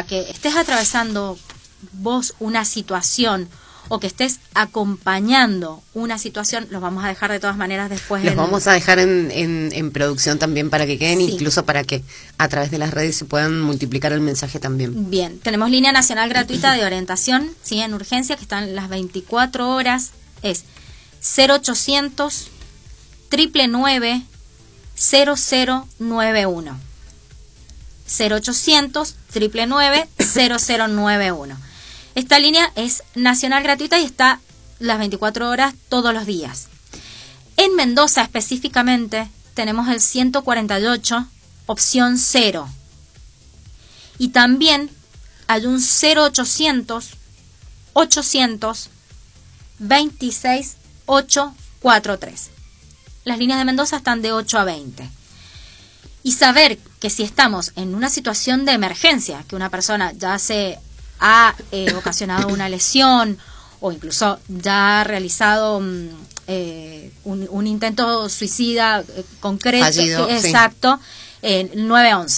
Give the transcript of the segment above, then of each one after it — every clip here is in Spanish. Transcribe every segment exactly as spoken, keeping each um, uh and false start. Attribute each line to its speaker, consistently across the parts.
Speaker 1: que estés atravesando vos una situación o que estés acompañando una situación, los vamos a dejar de todas maneras después.
Speaker 2: Los
Speaker 1: en...
Speaker 2: vamos a dejar en, en, en producción también para que queden, sí. Incluso para que a través de las redes se puedan multiplicar el mensaje también.
Speaker 1: Bien, tenemos línea nacional gratuita de orientación, ¿sí? En urgencia, que están las veinticuatro horas, es cero ochocientos, nueve nueve nueve, cero cero nueve uno. cero ochocientos, nueve nueve nueve, cero cero nueve uno. Esta línea es nacional gratuita y está las veinticuatro horas todos los días. En Mendoza específicamente tenemos el ciento cuarenta y ocho, opción cero. Y también hay un cero ochocientos, ochocientos, veintiséis, ochocientos cuarenta y tres. Las líneas de Mendoza están de ocho a veinte. Y saber que si estamos en una situación de emergencia, que una persona ya se ha eh, ocasionado una lesión o incluso ya ha realizado mm, eh, un, un intento suicida eh, concreto,
Speaker 2: fallido,
Speaker 1: eh, exacto, eh, nueve once.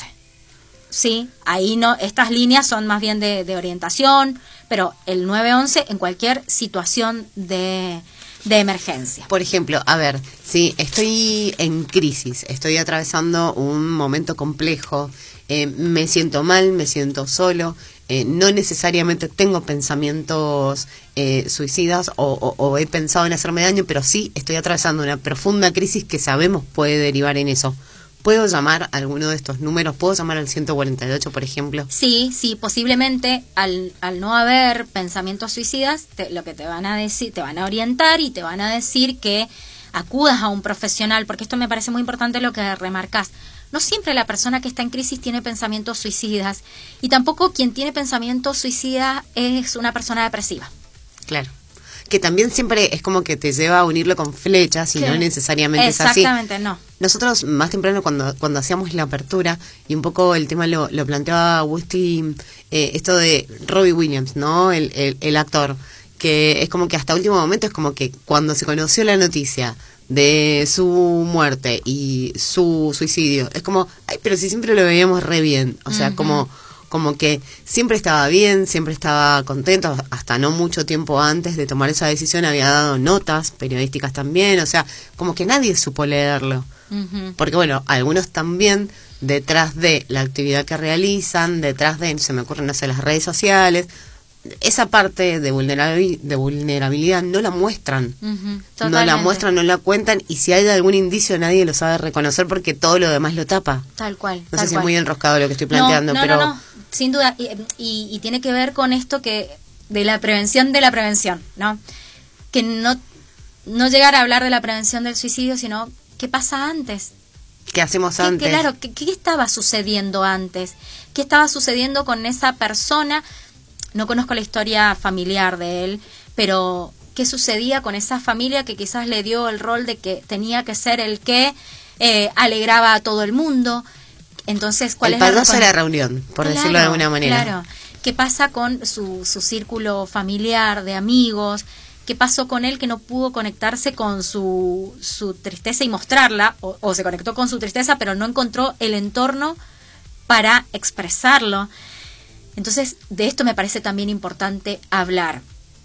Speaker 1: Sí, ahí no, estas líneas son más bien de, de orientación, pero el nueve once en cualquier situación de, de emergencia.
Speaker 2: Por ejemplo, a ver, si estoy en crisis, estoy atravesando un momento complejo, eh, me siento mal, me siento solo, eh, no necesariamente tengo pensamientos eh, suicidas o, o, o he pensado en hacerme daño, pero sí estoy atravesando una profunda crisis que sabemos puede derivar en eso. ¿Puedo llamar a alguno de estos números? ¿Puedo llamar al ciento cuarenta y ocho, por ejemplo?
Speaker 1: Sí, sí, posiblemente al, al no haber pensamientos suicidas, te, lo que te van a decir, te van a orientar y te van a decir que acudas a un profesional, porque esto me parece muy importante lo que remarcás. No siempre la persona que está en crisis tiene pensamientos suicidas y tampoco quien tiene pensamientos suicidas es una persona depresiva.
Speaker 2: Claro. Que también siempre es como que te lleva a unirlo con flechas y
Speaker 1: ¿Qué?
Speaker 2: No necesariamente es así.
Speaker 1: Exactamente, no.
Speaker 2: Nosotros más temprano cuando cuando hacíamos la apertura y un poco el tema lo, lo planteaba Agustín, eh, esto de Robbie Williams, ¿no? El, el, el actor, que es como que hasta último momento es como que cuando se conoció la noticia de su muerte y su suicidio, es como, ay, pero si siempre lo veíamos re bien, o sea, uh-huh. como... como que siempre estaba bien, siempre estaba contento, hasta no mucho tiempo antes de tomar esa decisión había dado notas periodísticas también, o sea, como que nadie supo leerlo. Uh-huh. Porque bueno, algunos también detrás de la actividad que realizan, detrás de, se me ocurren, no sé, las redes sociales, esa parte de, vulnerabil- de vulnerabilidad no la muestran,
Speaker 1: uh-huh.
Speaker 2: no la muestran, no la cuentan, y si hay algún indicio nadie lo sabe reconocer porque todo lo demás lo tapa.
Speaker 1: Tal cual.
Speaker 2: No
Speaker 1: tal
Speaker 2: sé si
Speaker 1: cual.
Speaker 2: es muy enroscado lo que estoy planteando,
Speaker 1: no, no,
Speaker 2: pero...
Speaker 1: No, no. Sin duda, y, y, y tiene que ver con esto que de la prevención de la prevención, ¿no? Que no, no llegar a hablar de la prevención del suicidio, sino qué pasa antes.
Speaker 2: ¿Qué hacemos
Speaker 1: ¿Qué,
Speaker 2: antes?
Speaker 1: Claro, ¿qué, ¿qué estaba sucediendo antes? ¿Qué estaba sucediendo con esa persona? No conozco la historia familiar de él, pero ¿qué sucedía con esa familia que quizás le dio el rol de que tenía que ser el que eh, alegraba a todo el mundo? Entonces, ¿cuál
Speaker 2: el
Speaker 1: es
Speaker 2: payaso
Speaker 1: la
Speaker 2: de la reunión, por
Speaker 1: claro,
Speaker 2: decirlo de alguna manera?
Speaker 1: Claro. ¿Qué pasa con su, su círculo familiar, de amigos? ¿Qué pasó con él que no pudo conectarse con su, su tristeza y mostrarla? O, o se conectó con su tristeza, pero no encontró el entorno para expresarlo. Entonces, de esto me parece también importante hablar.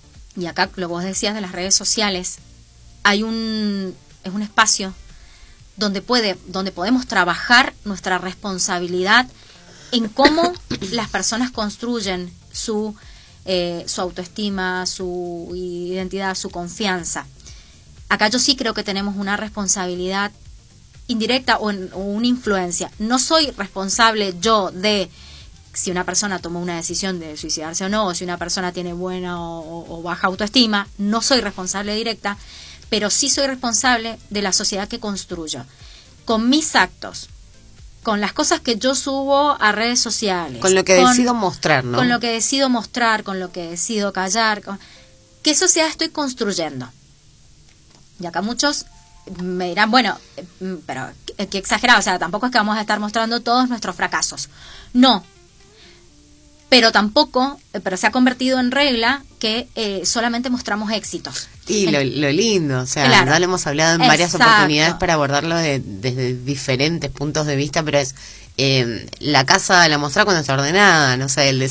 Speaker 1: Y acá, lo que vos decías de las redes sociales, hay un, es un espacio donde puede, donde podemos trabajar nuestra responsabilidad en cómo las personas construyen su, eh, su autoestima, su identidad, su confianza. Acá yo sí creo que tenemos una responsabilidad indirecta o, en, o una influencia. No soy responsable yo de si una persona tomó una decisión de suicidarse o no, o si una persona tiene buena o, o baja autoestima. No soy responsable directa, pero sí soy responsable de la sociedad que construyo, con mis actos, con las cosas que yo subo a redes sociales.
Speaker 2: Con lo que con, decido mostrar, ¿no?
Speaker 1: Con lo que decido mostrar, con lo que decido callar. Con, ¿qué sociedad estoy construyendo? Y acá muchos me dirán, bueno, pero qué exagerado, o sea, tampoco es que vamos a estar mostrando todos nuestros fracasos. No. Pero tampoco, pero se ha convertido en regla que eh, solamente mostramos éxitos.
Speaker 2: Y lo, lo lindo, o sea,
Speaker 1: claro.
Speaker 2: ya lo hemos hablado en varias
Speaker 1: Exacto.
Speaker 2: oportunidades para abordarlo de, desde diferentes puntos de vista, pero es eh, la casa la mostrar cuando está ordenada, no sé, el